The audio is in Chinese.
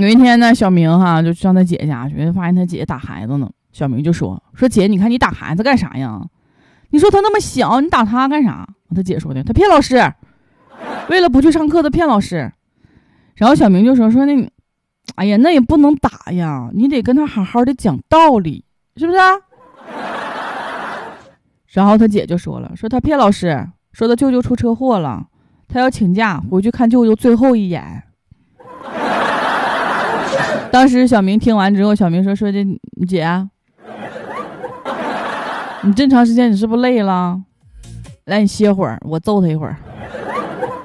有一天呢，小明就上他姐家去，发现他姐打孩子呢。小明就说姐，你看你打孩子干啥呀？你说他那么小，你打他干啥？他姐说的，他骗老师，为了不去上课他骗老师。然后小明就说那，哎呀，那也不能打呀，你得跟他好好的讲道理，是不是？然后他姐就说他骗老师，说他舅舅出车祸了，他要请假回去看舅舅最后一眼。当时小明听完之后，小明说这姐，你这么长时间你是不是累了？来，你歇会儿，我揍他一会儿。